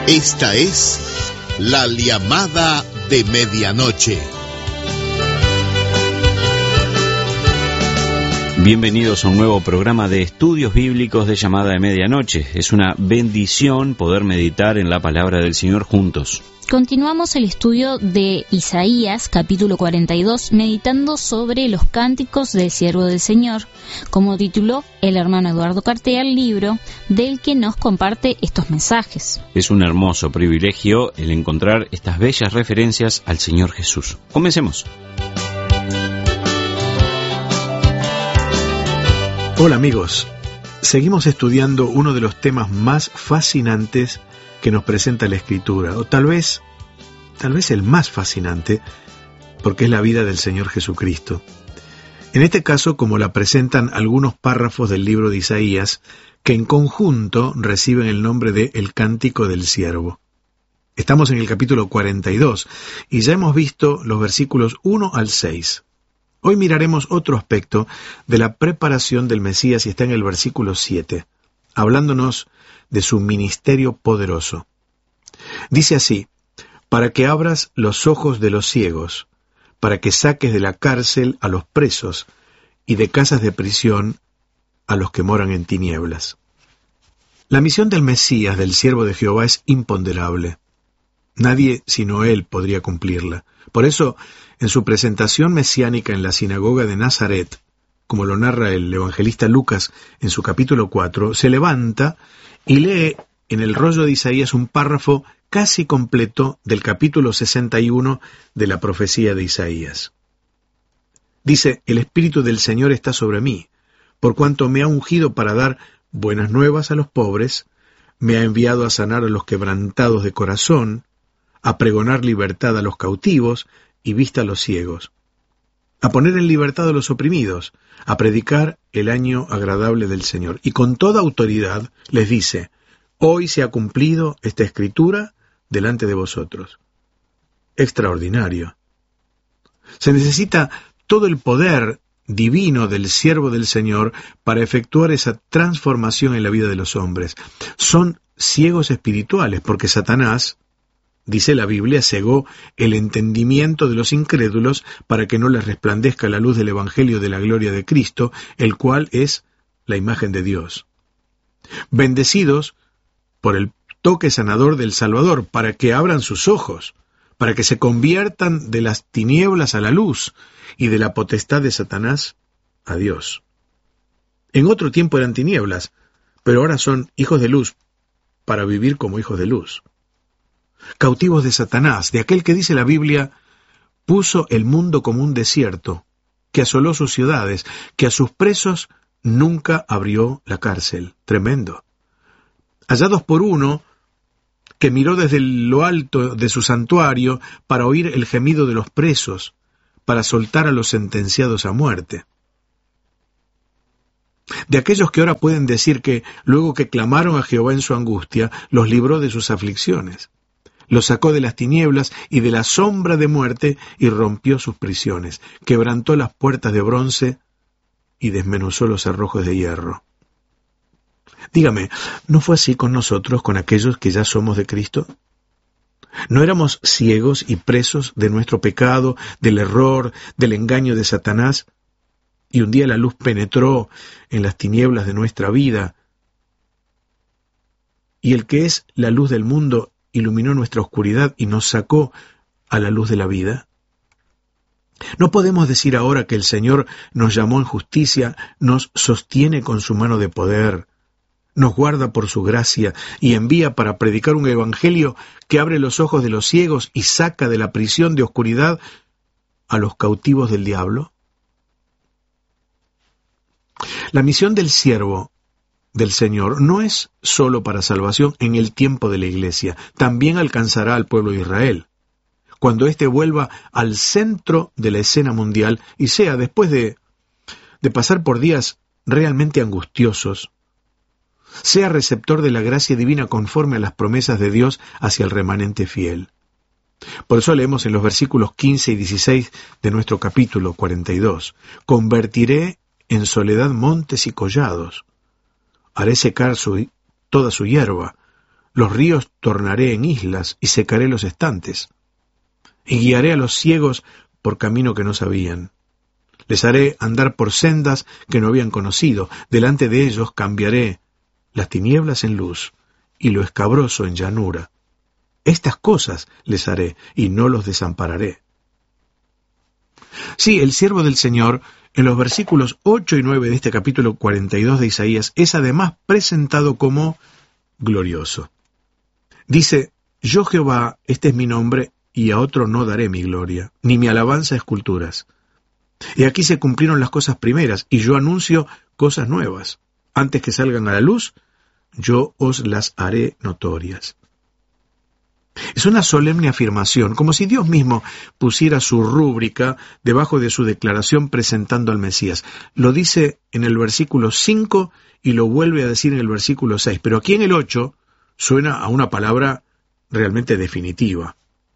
Esta es la llamada de medianoche. Bienvenidos a un nuevo programa de estudios bíblicos de llamada de medianoche. Es una bendición poder meditar en la palabra del Señor juntos. Continuamos el estudio de Isaías, capítulo 42, meditando sobre los cánticos del siervo del Señor, como tituló el hermano Eduardo Cartea el libro del que nos comparte estos mensajes. Es un hermoso privilegio el encontrar estas bellas referencias al Señor Jesús. Comencemos. Hola amigos, seguimos estudiando uno de los temas más fascinantes que nos presenta la Escritura, o tal vez el más fascinante, porque es la vida del Señor Jesucristo. En este caso, como la presentan algunos párrafos del libro de Isaías, que en conjunto reciben el nombre de El Cántico del Siervo. Estamos en el capítulo 42, y ya hemos visto los versículos 1 al 6. Hoy miraremos otro aspecto de la preparación del Mesías y está en el versículo 7, hablándonos de su ministerio poderoso. Dice así: para que abras los ojos de los ciegos, para que saques de la cárcel a los presos y de casas de prisión a los que moran en tinieblas. La misión del Mesías, del siervo de Jehová, es imponderable. Nadie sino él podría cumplirla. Por eso, en su presentación mesiánica en la sinagoga de Nazaret, como lo narra el evangelista Lucas en su capítulo 4, se levanta y lee en el rollo de Isaías un párrafo casi completo del capítulo 61 de la profecía de Isaías. Dice: el Espíritu del Señor está sobre mí, por cuanto me ha ungido para dar buenas nuevas a los pobres, me ha enviado a sanar a los quebrantados de corazón, a pregonar libertad a los cautivos y vista a los ciegos, a poner en libertad a los oprimidos, a predicar el año agradable del Señor. Y con toda autoridad les dice: hoy se ha cumplido esta escritura delante de vosotros. Extraordinario. Se necesita todo el poder divino del siervo del Señor para efectuar esa transformación en la vida de los hombres. Son ciegos espirituales, porque Satanás, dice la Biblia, cegó el entendimiento de los incrédulos para que no les resplandezca la luz del Evangelio de la gloria de Cristo, el cual es la imagen de Dios. Bendecidos por el toque sanador del Salvador, para que abran sus ojos, para que se conviertan de las tinieblas a la luz y de la potestad de Satanás a Dios. En otro tiempo eran tinieblas, pero ahora son hijos de luz para vivir como hijos de luz. Cautivos de Satanás, de aquel que dice la Biblia, puso el mundo como un desierto, que asoló sus ciudades, que a sus presos nunca abrió la cárcel. Tremendo. Hallados por uno que miró desde lo alto de su santuario para oír el gemido de los presos, para soltar a los sentenciados a muerte. De aquellos que ahora pueden decir que, luego que clamaron a Jehová en su angustia, los libró de sus aflicciones. Los sacó de las tinieblas y de la sombra de muerte y rompió sus prisiones. Quebrantó las puertas de bronce y desmenuzó los cerrojos de hierro. Dígame, ¿no fue así con nosotros, con aquellos que ya somos de Cristo? ¿No éramos ciegos y presos de nuestro pecado, del error, del engaño de Satanás? Y un día la luz penetró en las tinieblas de nuestra vida, y el que es la luz del mundo iluminó nuestra oscuridad y nos sacó a la luz de la vida. ¿No podemos decir ahora que el Señor nos llamó en justicia, nos sostiene con su mano de poder, nos guarda por su gracia y envía para predicar un evangelio que abre los ojos de los ciegos y saca de la prisión de oscuridad a los cautivos del diablo? La misión del siervo del Señor no es solo para salvación en el tiempo de la iglesia, también alcanzará al pueblo de Israel, cuando éste vuelva al centro de la escena mundial y sea, después de pasar por días realmente angustiosos, sea receptor de la gracia divina conforme a las promesas de Dios hacia el remanente fiel. Por eso leemos en los versículos 15 y 16 de nuestro capítulo 42, «Convertiré en soledad montes y collados, haré secar toda su hierba, Los ríos tornaré en islas y secaré los estantes. Y guiaré a los ciegos por camino que no sabían. Les haré andar por sendas que no habían conocido. Delante de ellos cambiaré las tinieblas en luz y lo escabroso en llanura. Estas cosas les haré y no los desampararé. Sí, el siervo del Señor, en los versículos 8 y 9 de este capítulo 42 de Isaías, es además presentado como glorioso. Dice: yo Jehová, este es mi nombre, y a otro no daré mi gloria, ni mi alabanza a esculturas. Y aquí se cumplieron las cosas primeras, y yo anuncio cosas nuevas. Antes que salgan a la luz, yo os las haré notorias. Es una solemne afirmación, como si Dios mismo pusiera su rúbrica debajo de su declaración presentando al Mesías. Lo dice en el versículo 5 y lo vuelve a decir en el versículo 6, pero aquí en el 8 suena a una palabra realmente definitiva.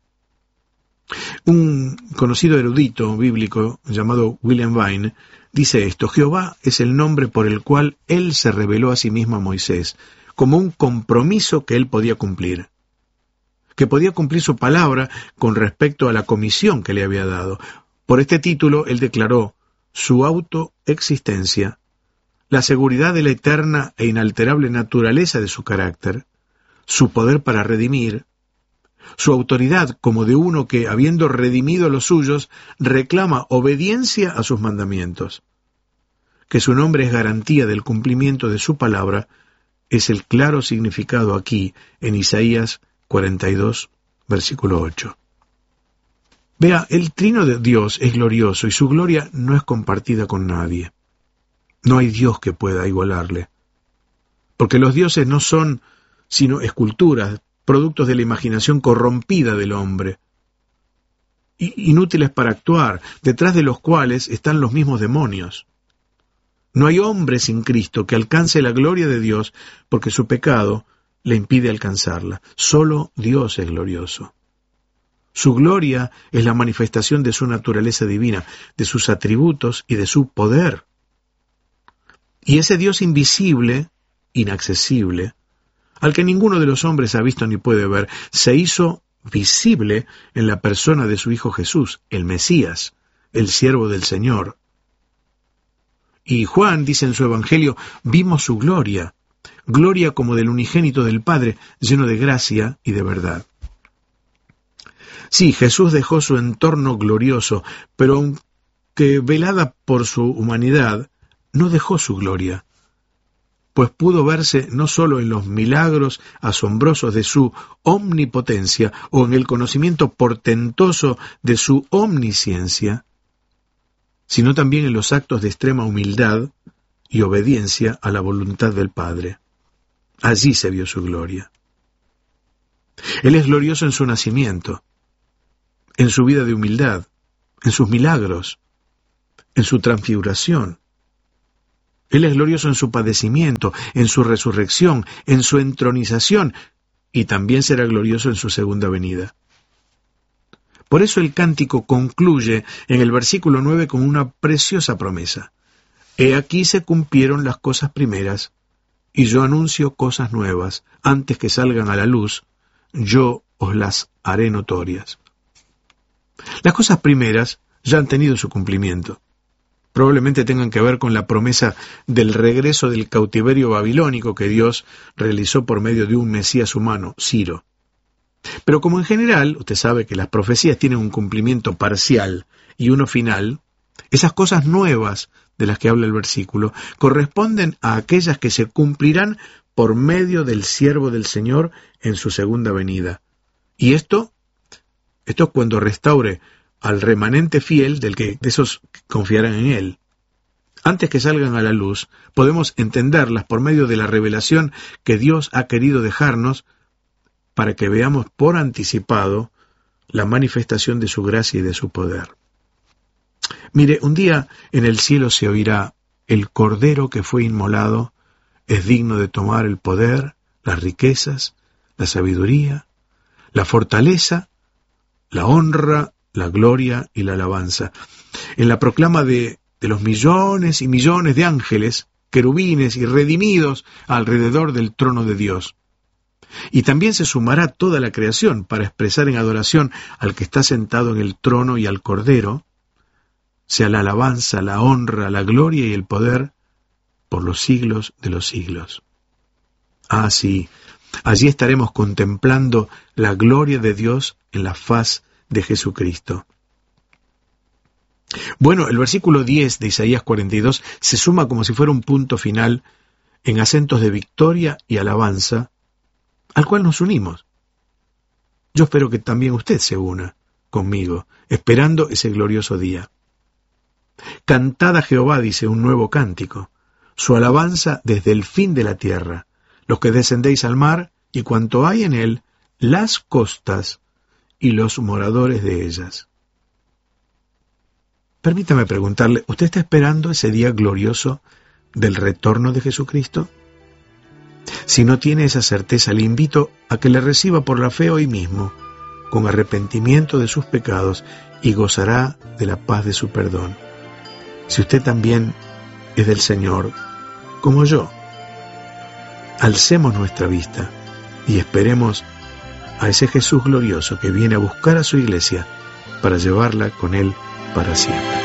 Un conocido erudito bíblico llamado William Vine dice esto: Jehová es el nombre por el cual él se reveló a sí mismo a Moisés, como un compromiso que él podía cumplir, que podía cumplir su palabra con respecto a la comisión que le había dado. Por este título él declaró su autoexistencia, la seguridad de la eterna e inalterable naturaleza de su carácter, su poder para redimir, su autoridad como de uno que, habiendo redimido a los suyos, reclama obediencia a sus mandamientos. Que su nombre es garantía del cumplimiento de su palabra es el claro significado aquí en Isaías 42, versículo 8. Vea, el trino de Dios es glorioso y su gloria no es compartida con nadie. No hay Dios que pueda igualarle, porque los dioses no son sino esculturas, productos de la imaginación corrompida del hombre, inútiles para actuar, detrás de los cuales están los mismos demonios. No hay hombre sin Cristo que alcance la gloria de Dios, porque su pecado le impide alcanzarla. Solo Dios es glorioso. Su gloria es la manifestación de su naturaleza divina, de sus atributos y de su poder. Y ese Dios invisible, inaccesible, al que ninguno de los hombres ha visto ni puede ver, se hizo visible en la persona de su Hijo Jesús, el Mesías, el siervo del Señor. Y Juan dice en su Evangelio: vimos su gloria, gloria como del unigénito del Padre, lleno de gracia y de verdad. Sí, Jesús dejó su entorno glorioso, pero aunque velada por su humanidad, no dejó su gloria, pues pudo verse no solo en los milagros asombrosos de su omnipotencia o en el conocimiento portentoso de su omnisciencia, sino también en los actos de extrema humildad y obediencia a la voluntad del Padre. Allí se vio su gloria. Él es glorioso en su nacimiento, en su vida de humildad, en sus milagros, en su transfiguración. Él es glorioso en su padecimiento, en su resurrección, en su entronización, y también será glorioso en su segunda venida. Por eso el cántico concluye en el versículo 9 con una preciosa promesa: He aquí se cumplieron las cosas primeras, y yo anuncio cosas nuevas. Antes que salgan a la luz, yo os las haré notorias. Las cosas primeras ya han tenido su cumplimiento. Probablemente tengan que ver con la promesa del regreso del cautiverio babilónico que Dios realizó por medio de un Mesías humano, Ciro. Pero como en general, usted sabe que las profecías tienen un cumplimiento parcial y uno final, esas cosas nuevas de las que habla el versículo corresponden a aquellas que se cumplirán por medio del siervo del Señor en su segunda venida. Y esto es cuando restaure al remanente fiel de esos que confiarán en Él. Antes que salgan a la luz, podemos entenderlas por medio de la revelación que Dios ha querido dejarnos para que veamos por anticipado la manifestación de su gracia y de su poder. Mire, un día en el cielo se oirá: el Cordero que fue inmolado es digno de tomar el poder, las riquezas, la sabiduría, la fortaleza, la honra, la gloria y la alabanza. En la proclama de los millones y millones de ángeles, querubines y redimidos alrededor del trono de Dios. Y también se sumará toda la creación para expresar en adoración al que está sentado en el trono y al Cordero, sea la alabanza, la honra, la gloria y el poder por los siglos de los siglos. Ah, sí, allí estaremos contemplando la gloria de Dios en la faz de Jesucristo. Bueno, el versículo 10 de Isaías 42 se suma como si fuera un punto final en acentos de victoria y alabanza, al cual nos unimos. Yo espero que también usted se una conmigo, esperando ese glorioso día. Cantad a Jehová, dice, un nuevo cántico, su alabanza desde el fin de la tierra, los que descendéis al mar y cuanto hay en él, las costas y los moradores de ellas. Permítame preguntarle, ¿usted está esperando ese día glorioso del retorno de Jesucristo? Si no tiene esa certeza, le invito a que le reciba por la fe hoy mismo, con arrepentimiento de sus pecados, y gozará de la paz de su perdón. Si usted también es del Señor, como yo, alcemos nuestra vista y esperemos a ese Jesús glorioso que viene a buscar a su iglesia para llevarla con Él para siempre.